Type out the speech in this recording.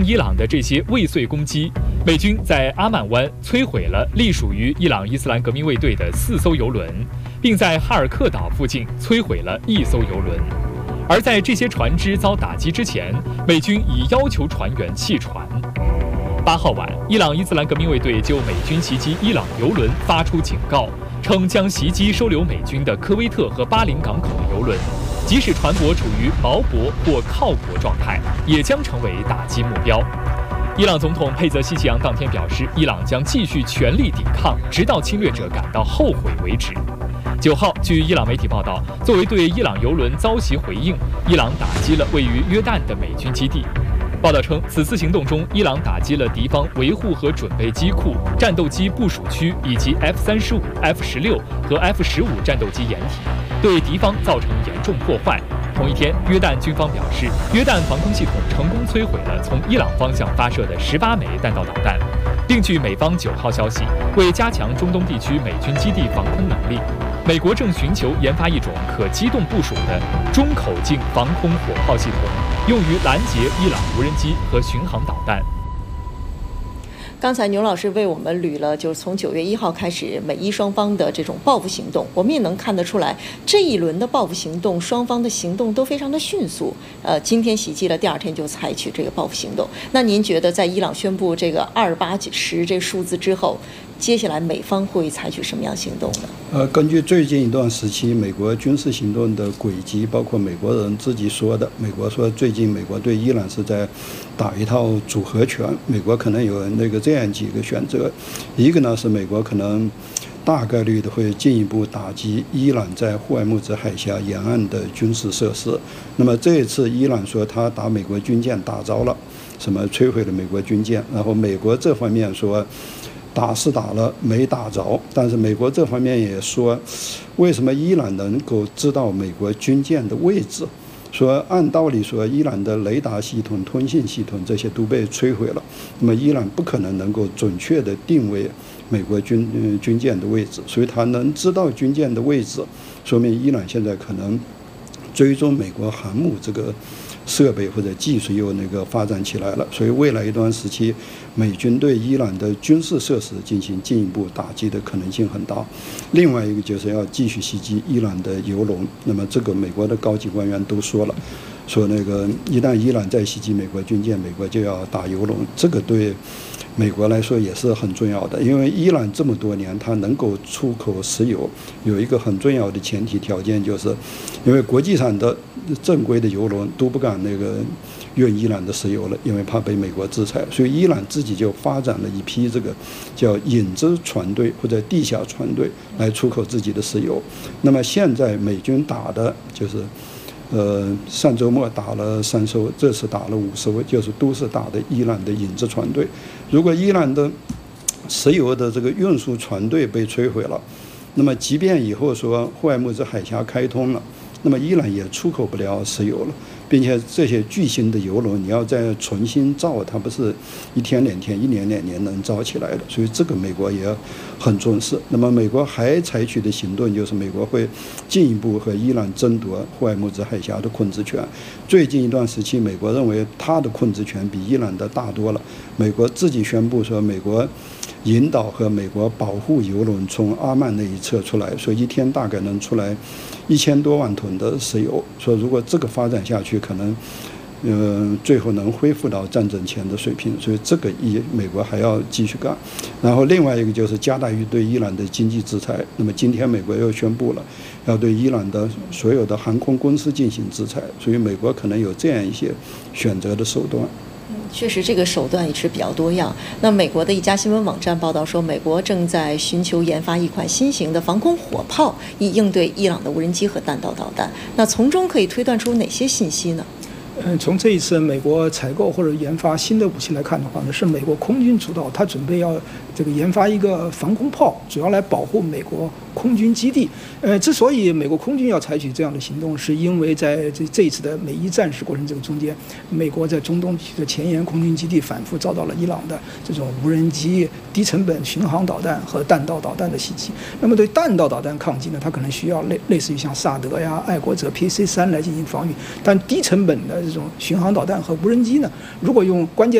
伊朗的这些未遂攻击，美军在阿曼湾摧毁了隶属于伊朗伊斯兰革命卫队的4艘油轮，并在哈尔克岛附近摧毁了1艘油轮。而在这些船只遭打击之前，美军已要求船员弃船。8号晚，伊朗伊斯兰革命卫队就美军袭击伊朗油轮发出警告，称将袭击收留美军的科威特和巴林港口的油轮，即使船舶处于锚泊或靠泊状态，也将成为打击目标。伊朗总统佩泽希奇扬当天表示，伊朗将继续全力抵抗，直到侵略者感到后悔为止。9号，据伊朗媒体报道，作为对伊朗油轮遭袭回应，伊朗打击了位于约旦的美军基地。报道称，此次行动中，伊朗打击了敌方维护和准备机库、战斗机部署区以及 F-35、F-16和 F-15战斗机掩体，对敌方造成严重破坏。同一天，约旦军方表示，约旦防空系统成功摧毁了从伊朗方向发射的18枚弹道导弹。另据美方9号消息，为加强中东地区美军基地防空能力，美国正寻求研发一种可机动部署的中口径防空火炮系统，用于拦截伊朗无人机和巡航导弹。 刚才牛老师为我们捋了，就是从9月1号开始，美伊双方的这种报复行动，我们也能看得出来，这一轮的报复行动，双方的行动都非常的迅速。今天袭击了，第2天就采取这个报复行动。那您觉得，在伊朗宣布这个280这数字之后，接下来美方会采取什么样行动呢？ 根据最近一段时期美国军事行动的轨迹，包括美国人自己说的，美国说最近美国对伊朗是在打一套组合拳，美国可能有这样几个选择，一个呢是美国可能大概率的会进一步打击伊朗在霍尔木兹海峡沿岸的军事设施。那么这一次伊朗说他打美国军舰打着了，什么摧毁了美国军舰，然后美国这方面说打是打了，没打着，但是美国这方面也说，为什么伊朗能够知道美国军舰的位置？说按道理说，伊朗的雷达系统、通信系统这些都被摧毁了，那么伊朗不可能能够准确的定位美国军舰的位置，所以他能知道军舰的位置，说明伊朗现在可能追踪美国航母这个设备或者技术又发展起来了，所以未来一段时期，美军对伊朗的军事设施进行进一步打击的可能性很大。另外一个就是要继续袭击伊朗的油轮，那么这个美国的高级官员都说了，说一旦伊朗再袭击美国军舰，美国就要打油轮，这个对美国来说也是很重要的，因为伊朗这么多年它能够出口石油，有一个很重要的前提条件，就是因为国际上的正规的油轮都不敢运伊朗的石油了，因为怕被美国制裁，所以伊朗自己就发展了一批这个叫影子船队或者地下船队来出口自己的石油。那么现在美军打的就是上周末打了3艘，这次打了5艘，就是都是打的伊朗的影子船队。如果伊朗的石油的这个运输船队被摧毁了，那么即便以后说霍尔木兹海峡开通了，那么伊朗也出口不了石油了，并且这些巨型的油轮你要再重新造，它不是1天2天、1年2年能造起来的，所以这个美国也很重视。那么美国还采取的行动就是，美国会进一步和伊朗争夺霍尔木兹海峡的控制权。最近一段时期，美国认为它的控制权比伊朗的大多了，美国自己宣布说，美国引导和美国保护油轮从阿曼那一侧出来，说1天大概能出来1000多万吨的石油，说如果这个发展下去，可能最后能恢复到战争前的水平，所以这个美国还要继续干。然后另外一个就是加大于对伊朗的经济制裁，那么今天美国又宣布了要对伊朗的所有的航空公司进行制裁，所以美国可能有这样一些选择的手段。 确实，这个手段也是比较多样。那美国的一家新闻网站报道说，美国正在寻求研发一款新型的防空火炮，以应对伊朗的无人机和弹道导弹。那从中可以推断出哪些信息呢？ 从这一次美国采购或者研发新的武器来看的话呢，是美国空军主导，他准备要研发一个防空炮，主要来保护美国空军基地。之所以美国空军要采取这样的行动，是因为在这一次的美伊战事过程中间，美国在中东的前沿空军基地反复遭到了伊朗的这种无人机、低成本巡航导弹和弹道导弹的袭击。那么对弹道导弹抗击呢，它可能需要类似于像萨德呀、爱国者 PC-3来进行防御，但低成本的这种巡航导弹和无人机呢，如果用关键